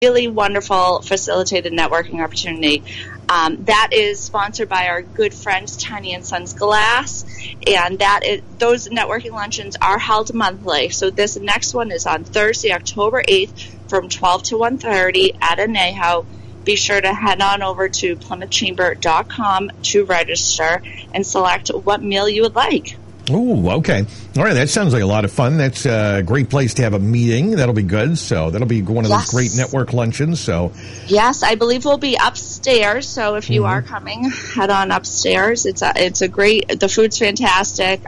really wonderful facilitated networking opportunity. That is sponsored by our good friends Tiny and Sons Glass, and those networking luncheons are held monthly. So this next one is on Thursday, October 8th from 12 to 1:30 at Anejo. Be sure to head on over to PlymouthChamber.com to register and select what meal you would like. Ooh, okay. All right, that sounds like a lot of fun. That's a great place to have a meeting. That'll be good. So that'll be one of those great network luncheons. So yes, I believe we'll be upstairs. So if you are coming, head on upstairs. It's a great. The food's fantastic.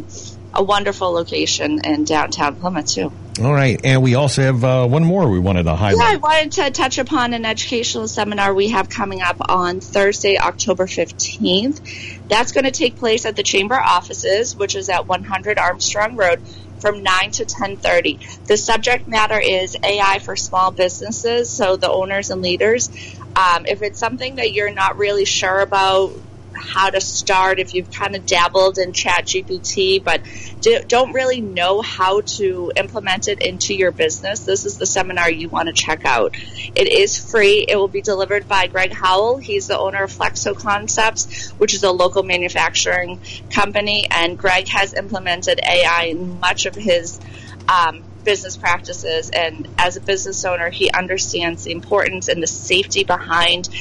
A wonderful location in downtown Plymouth too. All right, and we also have one more we wanted to highlight. Yeah, I wanted to touch upon an educational seminar we have coming up on Thursday, October 15th. That's going to take place at the Chamber offices, which is at 100 Armstrong Road, from 9 to 10:30. The subject matter is AI for small businesses, so the owners and leaders. If it's something that you're not really sure about how to start, if you've kind of dabbled in ChatGPT but don't really know how to implement it into your business, this is the seminar you want to check out. It is free. It will be delivered by Greg Howell. He's the owner of Flexo Concepts, which is a local manufacturing company, and Greg has implemented AI in much of his business practices, and as a business owner, he understands the importance and the safety behind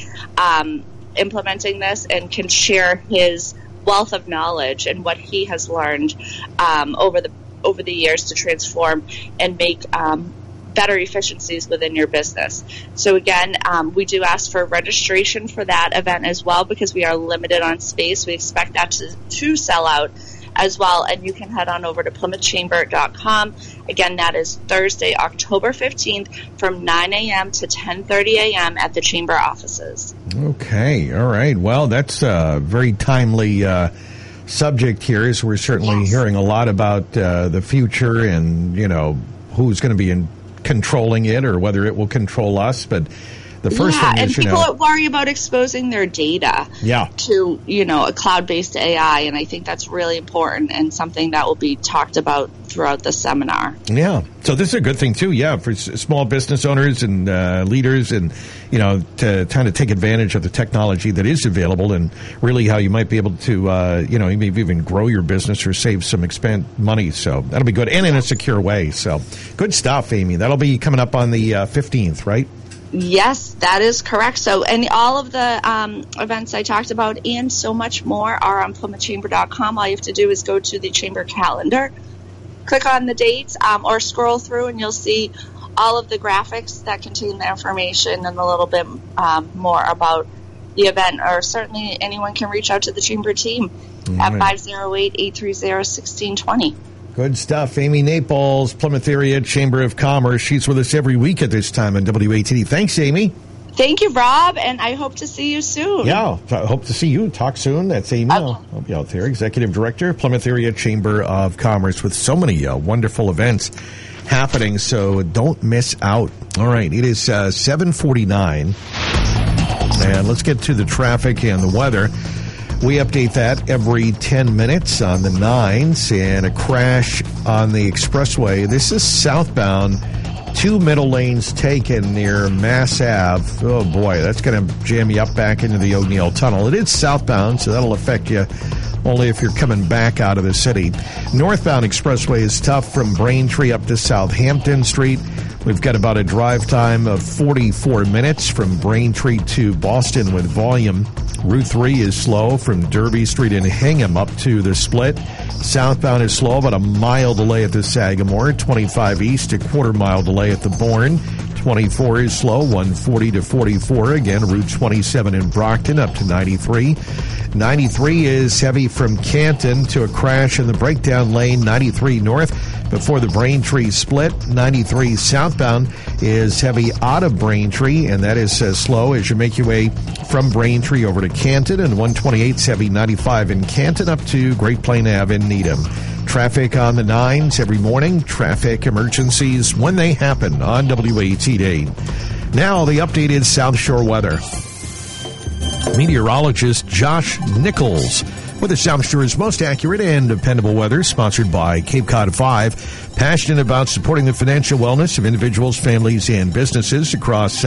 implementing this, and can share his wealth of knowledge and what he has learned over the years to transform and make better efficiencies within your business. So again, we do ask for registration for that event as well, because we are limited on space. We expect that to sell out as well, and you can head on over to PlymouthChamber.com. Again, that is Thursday, October 15th from 9 a.m. to 10:30 a.m. at the Chamber offices. Okay, all right. Well, that's a very timely subject here, as we're certainly hearing a lot about the future and, who's going to be controlling it or whether it will control us. But the first thing is, people worry about exposing their data to, a cloud-based AI, and I think that's really important and something that will be talked about throughout the seminar. Yeah, so this is a good thing too, for small business owners and leaders, and, to kind of take advantage of the technology that is available, and really how you might be able to, maybe even grow your business or save some money. So that'll be good, and in a secure way. So good stuff, Amy. That'll be coming up on the 15th, right? Yes, that is correct. So, and all of the events I talked about and so much more are on PlymouthChamber.com. All you have to do is go to the Chamber calendar, click on the dates, or scroll through, and you'll see all of the graphics that contain the information and a little bit more about the event. Or certainly anyone can reach out to the Chamber team at 508-830-1620. Good stuff. Amy Naples, Plymouth Area Chamber of Commerce. She's with us every week at this time on WATD. Thanks, Amy. Thank you, Rob, and I hope to see you soon. Yeah, I hope to see you. Talk soon. That's Amy. I'll be out there, Executive Director, Plymouth Area Chamber of Commerce, with so many wonderful events happening, so don't miss out. All right, it is 7:49, and let's get to the traffic and the weather. We update that every 10 minutes on the 9s, and a crash on the expressway. This is southbound, 2 middle lanes taken near Mass Ave. Oh boy, that's going to jam you up back into the O'Neill Tunnel. It is southbound, so that'll affect you only if you're coming back out of the city. Northbound expressway is tough from Braintree up to Southampton Street. We've got about a drive time of 44 minutes from Braintree to Boston with volume. Route 3 is slow from Derby Street and Hingham up to the Split. Southbound is slow, about a mile delay at the Sagamore. 25 east, a quarter-mile delay at the Bourne. 24 is slow, 140 to 44. Again, Route 27 in Brockton up to 93. 93 is heavy from Canton to a crash in the breakdown lane, 93 north before the Braintree Split. 93 southbound is heavy out of Braintree, and that is slow as you make your way from Braintree over to Canton, and 128's heavy 95 in Canton up to Great Plain Ave in Needham. Traffic on the 9s every morning. Traffic emergencies when they happen on WATD. Now the updated South Shore weather. Meteorologist Josh Nichols with the South Shore's most accurate and dependable weather, sponsored by Cape Cod 5. Passionate about supporting the financial wellness of individuals, families, and businesses across